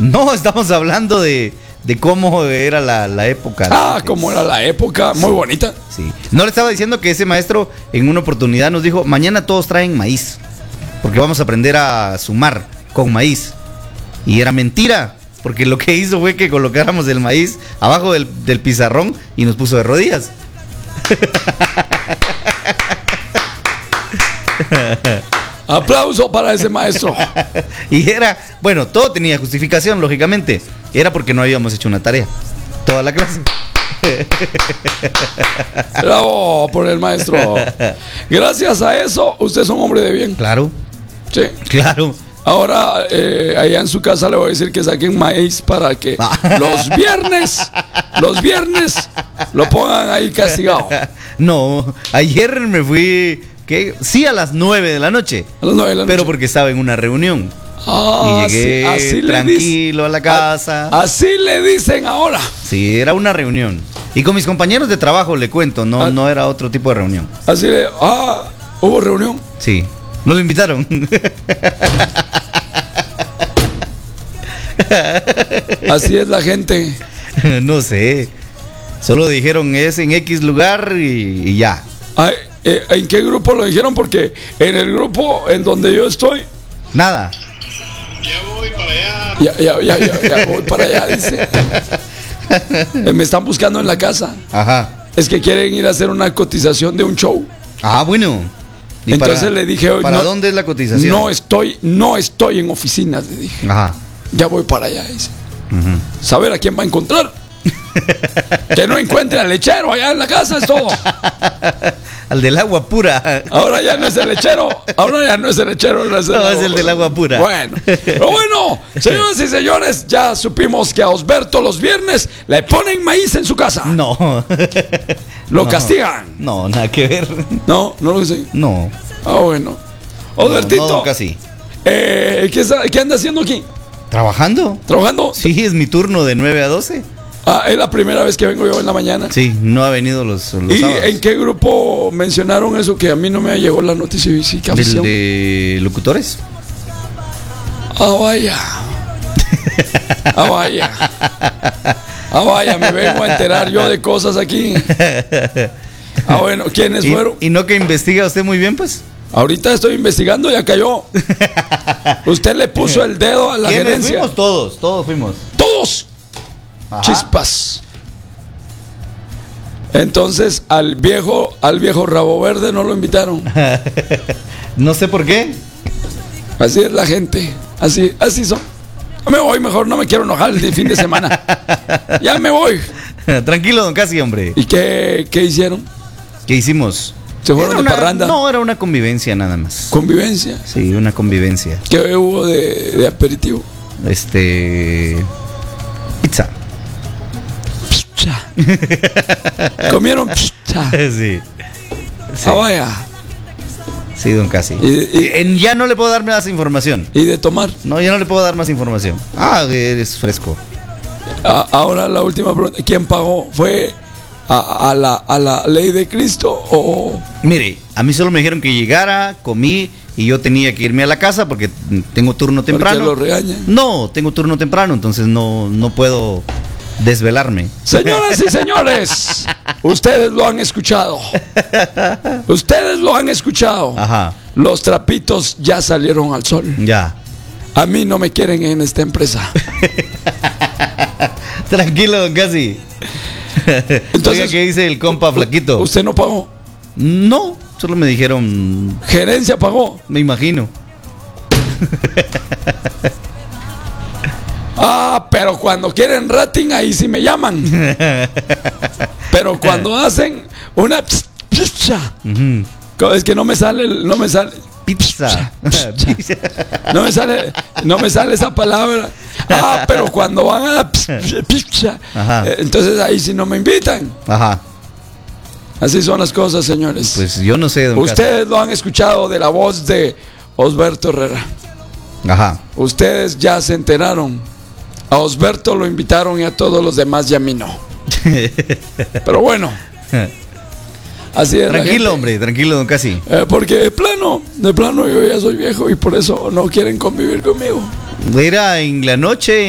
No, estamos hablando de cómo era la época. Ah, cómo era la época, muy bonita. Sí. No le estaba diciendo que ese maestro en una oportunidad nos dijo, mañana todos traen maíz, porque vamos a aprender a sumar con maíz. Y era mentira, porque lo que hizo fue que colocáramos el maíz abajo del pizarrón y nos puso de rodillas. Aplauso para ese maestro. Y era, bueno, todo tenía justificación, lógicamente. Era porque no habíamos hecho una tarea. Toda la clase. Bravo por el maestro. Gracias a eso, usted es un hombre de bien. Claro, Sí. claro. Ahora, allá en su casa le voy a decir que saquen maíz para que los viernes lo pongan ahí castigado. No, ayer me fui, ¿qué? Sí, a las 9 de la noche. A las 9 de la noche. Pero porque estaba en una reunión. Ah, Y llegué así tranquilo a la casa. Así le dicen ahora. Sí, era una reunión. Y con mis compañeros de trabajo, le cuento, no era otro tipo de reunión. Así le. Hubo reunión. Sí, nos invitaron. Así es la gente. No sé. Solo dijeron es en X lugar y ya. Ay, ¿en qué grupo lo dijeron? Porque en el grupo en donde yo estoy. Nada. Ya voy para allá. Ya voy para allá, dice. Me están buscando en la casa. Ajá. Es que quieren ir a hacer una cotización de un show. Ah, bueno. ¿Y Entonces le dije hoy. ¿Para dónde es la cotización? No estoy en oficinas, le dije. Ajá. Ya voy para allá, dice. Saber a quién va a encontrar. Que no encuentre al lechero allá en la casa, es todo. Al del agua pura. Ahora ya no es el lechero. Ahora ya no es el lechero. No, es el del agua pura. Bueno, pero bueno, señoras y señores, ya supimos que a Osberto los viernes le ponen maíz en su casa. No. Lo castigan. No, nada que ver. No lo sé. No. Ah, bueno. Osbertito, No, casi. ¿qué anda haciendo aquí? ¿Trabajando? ¿Trabajando? Sí, es mi turno de 9 a 12. Es la primera vez que vengo yo en la mañana. Sí, no ha venido los ¿Y sábados. en qué grupo mencionaron eso? Que a mí no me llegó la noticia. Sí, ¿qué ¿Del afición? de locutores? Vaya. Vaya. Vaya, me vengo a enterar yo de cosas aquí. Bueno, ¿quiénes fueron? ¿Y no que investiga usted muy bien, pues? Ahorita estoy investigando, ya cayó. Usted le puso el dedo a la ¿Quiénes gerencia. fuimos? Todos fuimos. ¡Todos! Ajá. Chispas. Entonces al viejo rabo verde no lo invitaron. No sé por qué. Así es la gente. Así son. Me voy mejor, no me quiero enojar el fin de semana. Ya me voy. Tranquilo, don Casi, hombre. ¿Y qué hicieron? ¿Qué hizimos? ¿Se fueron de parranda? No, era una convivencia nada más. ¿Convivencia? Sí, una convivencia. ¿Qué hubo de aperitivo? Pizza. Pizza. Comieron pizza. Sí. Vaya. Sí, don Casi. Ya no le puedo dar más información. ¿Y de tomar? No, ya no le puedo dar más información. Es fresco. Ahora la última pregunta. ¿Quién pagó? ¿Fue a la ley de Cristo o...? Mire, a mí solo me dijeron que llegara, comí y yo tenía que irme a la casa porque tengo turno temprano. ¿Por qué lo regañan? No, tengo turno temprano, entonces no puedo desvelarme. Señoras y señores, ustedes lo han escuchado. Ustedes lo han escuchado. Ajá. Los trapitos ya salieron al sol. Ya. A mí no me quieren en esta empresa. Tranquilo, don Casi. Entonces, Oiga, ¿qué dice el compa flaquito? ¿Usted no pagó? No, solo me dijeron, ¿Gerencia pagó? me imagino. Pero cuando quieren rating ahí sí me llaman. Pero cuando hacen una pizza, es que no me sale Pizza. no me sale esa palabra. Pero cuando van a la pizza, entonces ahí sí no me invitan. Ajá. Así son las cosas, señores. Pues yo no sé, don Ustedes lo han escuchado de la voz de Osberto Herrera. Ajá. Ustedes ya se enteraron. A Osberto lo invitaron y a todos los demás y a mí no. Pero bueno, así es. Tranquilo, hombre, tranquilo, don Casi. Porque de plano yo ya soy viejo y por eso no quieren convivir conmigo. Era en la noche.